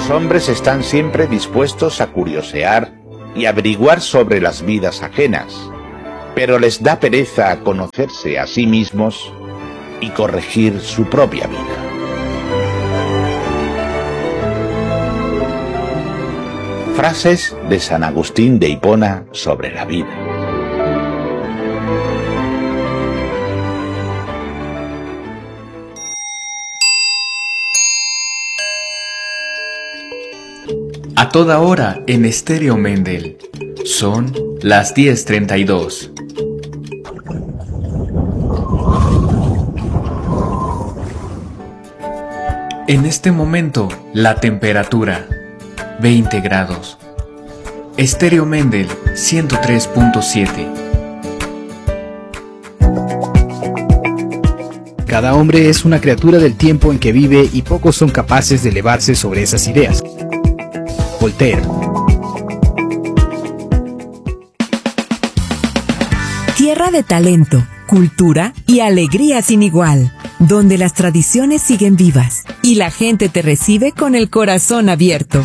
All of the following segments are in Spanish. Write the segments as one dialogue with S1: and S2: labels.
S1: Los hombres están siempre dispuestos a curiosear y averiguar sobre las vidas ajenas, pero les da pereza conocerse a sí mismos y corregir su propia vida. Frases de San Agustín de Hipona sobre la vida.
S2: A toda hora en Estéreo Mendel. Son las 10:32. En este momento, la temperatura 20 grados. Estéreo Mendel 103.7.
S3: Cada hombre es una criatura del tiempo en que vive y pocos son capaces de elevarse sobre esas ideas. Voltaire.
S4: Tierra de talento, cultura y alegría sin igual, donde las tradiciones siguen vivas y la gente te recibe con el corazón abierto.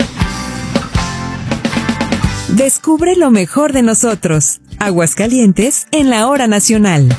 S4: Descubre lo mejor de nosotros. Aguascalientes en la Hora Nacional.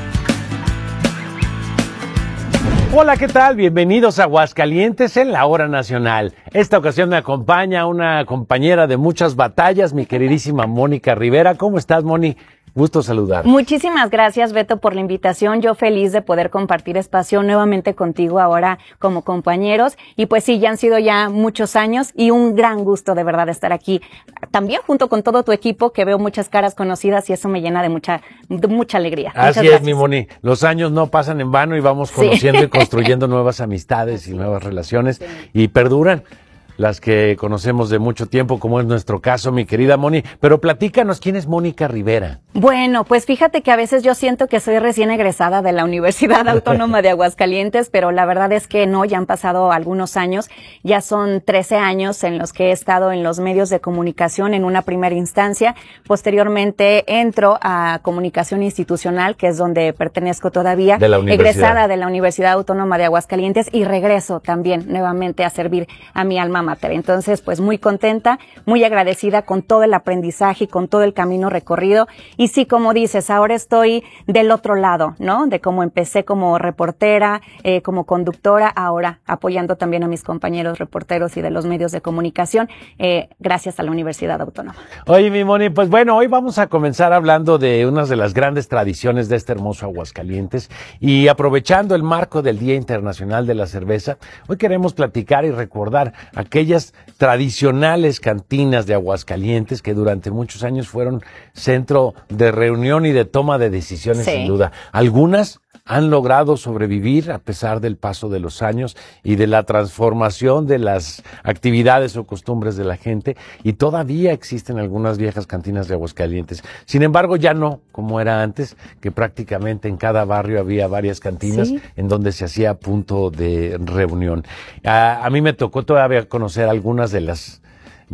S5: Hola, ¿qué tal? Bienvenidos a Aguascalientes en la Hora Nacional. Esta ocasión me acompaña una compañera de muchas batallas, mi queridísima Mónica Rivera. ¿Cómo estás, Moni? Gusto saludar.
S6: Muchísimas gracias, Beto, por la invitación. Yo feliz de poder compartir espacio nuevamente contigo ahora como compañeros. Y pues sí, ya han sido ya muchos años y un gran gusto de verdad estar aquí. También junto con todo tu equipo, que veo muchas caras conocidas y eso me llena de mucha alegría.
S5: Así es, mi Moni. Los años no pasan en vano y vamos conociendo y construyendo nuevas amistades y nuevas relaciones y perduran. Las que conocemos de mucho tiempo, como es nuestro caso, mi querida Moni. Pero platícanos, ¿quién es Mónica Rivera?
S6: Bueno, pues fíjate que a veces yo siento que soy recién egresada de la Universidad Autónoma de Aguascalientes, pero la verdad es que no, ya han pasado algunos años. Ya son 13 años en los que he estado en los medios de comunicación en una primera instancia. Posteriormente entro a Comunicación Institucional, que es donde pertenezco todavía.
S5: De la universidad.
S6: Egresada de la Universidad Autónoma de Aguascalientes y regreso también nuevamente a servir a mi alma mater. Entonces, pues muy contenta, muy agradecida con todo el aprendizaje y con todo el camino recorrido. Y sí, como dices, ahora estoy del otro lado, ¿no? De cómo empecé como reportera, como conductora, ahora apoyando también a mis compañeros reporteros y de los medios de comunicación, gracias a la Universidad Autónoma.
S5: Oye, mi Moni, pues bueno, hoy vamos a comenzar hablando de una de las grandes tradiciones de este hermoso Aguascalientes y aprovechando el marco del Día Internacional de la Cerveza, hoy queremos platicar y recordar aquellas tradicionales cantinas de Aguascalientes que durante muchos años fueron centro de reunión y de toma de decisiones, sin duda. Algunas han logrado sobrevivir a pesar del paso de los años y de la transformación de las actividades o costumbres de la gente, y todavía existen algunas viejas cantinas de Aguascalientes. Sin embargo, ya no como era antes, que prácticamente en cada barrio había varias cantinas en donde se hacía punto de reunión. A mí me tocó todavía conocer algunas de las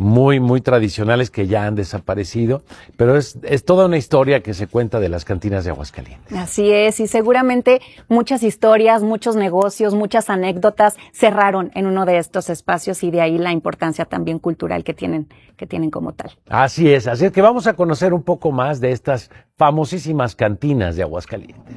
S5: muy tradicionales que ya han desaparecido, pero es toda una historia que se cuenta de las cantinas de Aguascalientes.
S6: Así es, y seguramente muchas historias, muchos negocios, muchas anécdotas cerraron en uno de estos espacios y de ahí la importancia también cultural que tienen como tal.
S5: Así es que vamos a conocer un poco más de estas famosísimas cantinas de Aguascalientes.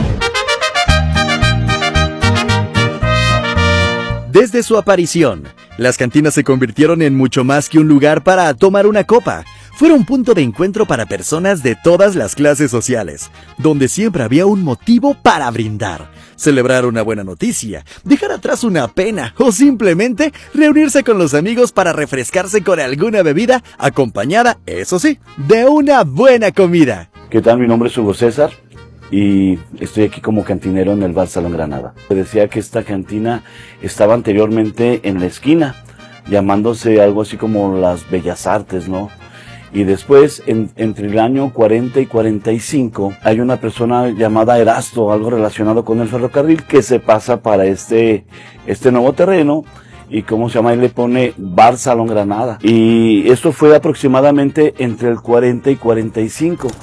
S7: Desde su aparición, las cantinas se convirtieron en mucho más que un lugar para tomar una copa. Fueron punto de encuentro para personas de todas las clases sociales, donde siempre había un motivo para brindar, celebrar una buena noticia, dejar atrás una pena o simplemente reunirse con los amigos para refrescarse con alguna bebida acompañada, eso sí, de una buena comida.
S8: ¿Qué tal? Mi nombre es Hugo César y estoy aquí como cantinero en el Bar Salón Granada. Se decía que esta cantina estaba anteriormente en la esquina, llamándose algo así como las Bellas Artes, ¿no? Y después, entre el año 40 y 45, hay una persona llamada Erasto, algo relacionado con el ferrocarril, que se pasa para este nuevo terreno. Y cómo se llama, y le pone Bar Salón Granada. Y esto fue aproximadamente entre el 40 y 45.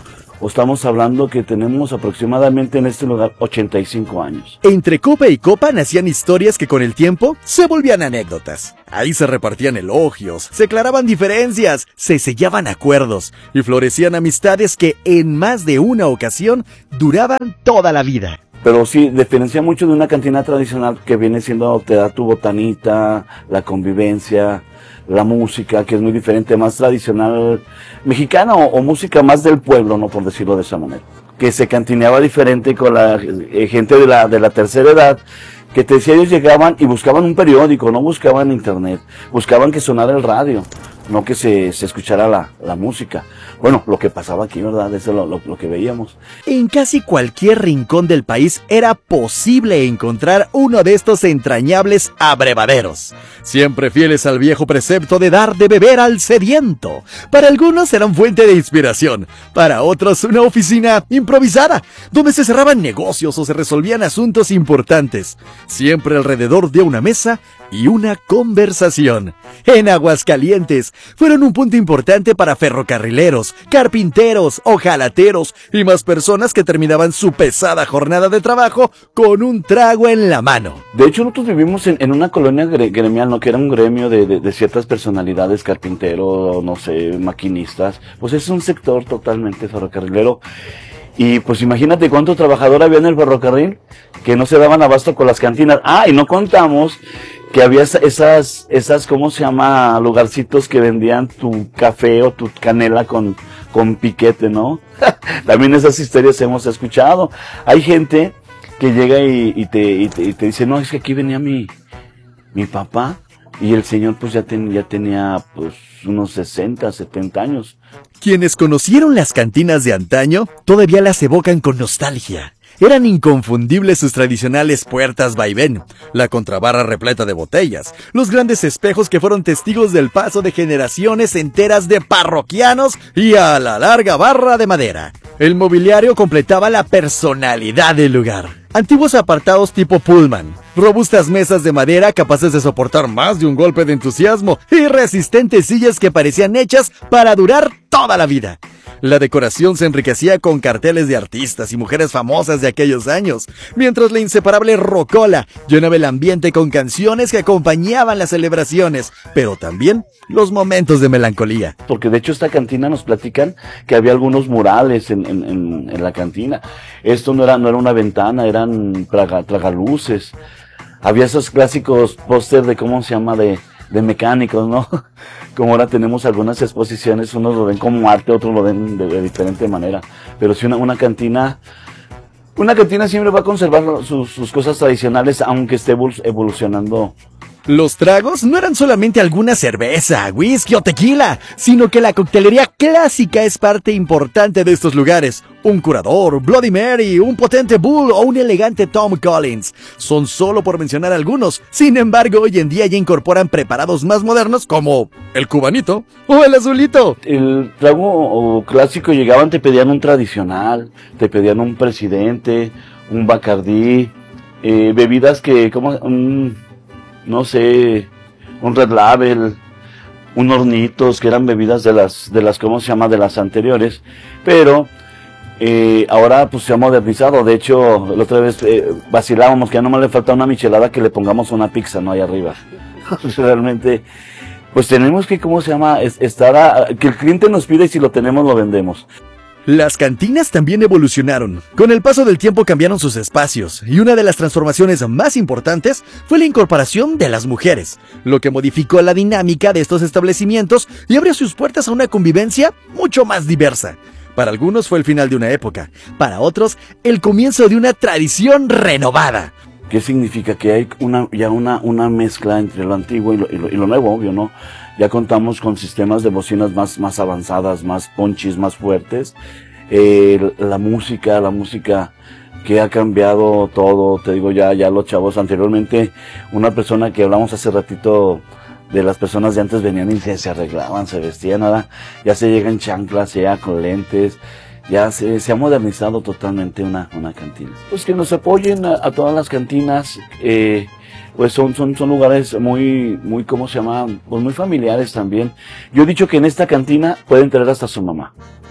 S8: estamos hablando que tenemos aproximadamente en este lugar 85 años.
S7: Entre copa y copa nacían historias que con el tiempo se volvían anécdotas. Ahí se repartían elogios, se aclaraban diferencias, se sellaban acuerdos y florecían amistades que en más de una ocasión duraban toda la vida.
S8: Pero sí, diferencia mucho de una cantina tradicional que viene siendo, te da tu botanita, la convivencia, la música, que es muy diferente, más tradicional mexicana o música más del pueblo, no por decirlo de esa manera. Que se cantineaba diferente con la gente de la tercera edad, que te decía, ellos llegaban y buscaban un periódico, no buscaban internet, buscaban que sonara el radio, no que se escuchara la música. Bueno, lo que pasaba aquí, ¿verdad? Eso es lo que veíamos.
S7: En casi cualquier rincón del país era posible encontrar uno de estos entrañables abrevaderos, siempre fieles al viejo precepto de dar de beber al sediento. Para algunos eran fuente de inspiración, para otros una oficina improvisada, donde se cerraban negocios o se resolvían asuntos importantes, siempre alrededor de una mesa y una conversación. En Aguascalientes fueron un punto importante para ferrocarrileros, carpinteros, ojalateros y más personas que terminaban su pesada jornada de trabajo con un trago en la mano.
S8: De hecho, nosotros vivimos en una colonia gremial, ¿no? Que era un gremio de ciertas personalidades, carpinteros, no sé, maquinistas. Pues es un sector totalmente ferrocarrilero. Y pues imagínate cuánto trabajador había en el ferrocarril que no se daban abasto con las cantinas. Ah, y no contamos que había esas, ¿cómo se llama? Lugarcitos que vendían tu café o tu canela con piquete, ¿no? También esas historias hemos escuchado. Hay gente que llega y te dice, no, es que aquí venía mi papá. Y el señor pues ya tenía pues unos 60, 70 años.
S7: Quienes conocieron las cantinas de antaño todavía las evocan con nostalgia. Eran inconfundibles sus tradicionales puertas vaivén, la contrabarra repleta de botellas, los grandes espejos que fueron testigos del paso de generaciones enteras de parroquianos y a la larga barra de madera. El mobiliario completaba la personalidad del lugar. Antiguos apartados tipo Pullman, robustas mesas de madera capaces de soportar más de un golpe de entusiasmo y resistentes sillas que parecían hechas para durar toda la vida. La decoración se enriquecía con carteles de artistas y mujeres famosas de aquellos años, mientras la inseparable rocola llenaba el ambiente con canciones que acompañaban las celebraciones, pero también los momentos de melancolía.
S8: Porque de hecho esta cantina nos platican que había algunos murales en la cantina. Esto no era una ventana, eran tragaluces. Había esos clásicos póster de, ¿cómo se llama?, de mecánicos, ¿no? Como ahora tenemos algunas exposiciones, unos lo ven como arte, otros lo ven de diferente manera. Pero sí una cantina siempre va a conservar sus cosas tradicionales, aunque esté evolucionando.
S7: Los tragos no eran solamente alguna cerveza, whisky o tequila, sino que la coctelería clásica es parte importante de estos lugares. Un curador, Bloody Mary, un potente Bull o un elegante Tom Collins. Son solo por mencionar algunos. Sin embargo, hoy en día ya incorporan preparados más modernos como el cubanito o el azulito.
S8: El trago clásico llegaban, te pedían un tradicional, te pedían un presidente, un Bacardí, bebidas que no sé, un Red Label, un Hornitos, que eran bebidas de las ¿cómo se llama?, de las anteriores, pero ahora pues se ha modernizado. De hecho, la otra vez vacilábamos que ya nomás le falta una michelada que le pongamos una pizza, ¿no?, ahí arriba. Realmente, pues tenemos que, ¿cómo se llama?, que el cliente nos pida y si lo tenemos lo vendemos.
S7: Las cantinas también evolucionaron. Con el paso del tiempo cambiaron sus espacios, y una de las transformaciones más importantes fue la incorporación de las mujeres, lo que modificó la dinámica de estos establecimientos y abrió sus puertas a una convivencia mucho más diversa. Para algunos fue el final de una época, para otros el comienzo de una tradición renovada.
S8: ¿Qué significa? Que hay una mezcla entre lo antiguo y lo nuevo, obvio, ¿no? Ya contamos con sistemas de bocinas más avanzadas, más punchis, más fuertes. La música que ha cambiado todo, te digo, ya los chavos. Anteriormente, una persona que hablamos hace ratito de las personas de antes venían y se arreglaban, se vestían, ahora ya se llega en chanclas, ya con lentes. Ya se ha modernizado totalmente una cantina. Pues que nos apoyen a todas las cantinas, pues son lugares muy, ¿cómo se llama?, pues muy familiares también. Yo he dicho que en esta cantina pueden traer hasta su mamá.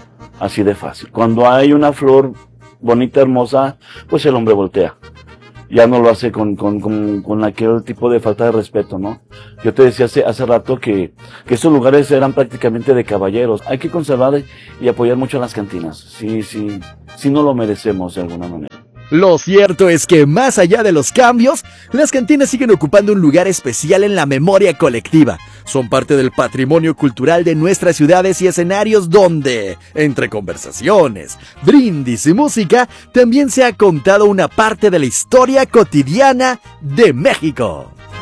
S8: Así de fácil. Cuando hay una flor bonita, hermosa, pues el hombre voltea. Ya no lo hace con aquel tipo de falta de respeto, ¿no? Yo te decía hace rato que estos lugares eran prácticamente de caballeros. Hay que conservar y apoyar mucho a las cantinas. Sí no lo merecemos de alguna manera.
S7: Lo cierto es que más allá de los cambios, las cantinas siguen ocupando un lugar especial en la memoria colectiva. Son parte del patrimonio cultural de nuestras ciudades y escenarios donde, entre conversaciones, brindis y música, también se ha contado una parte de la historia cotidiana de México.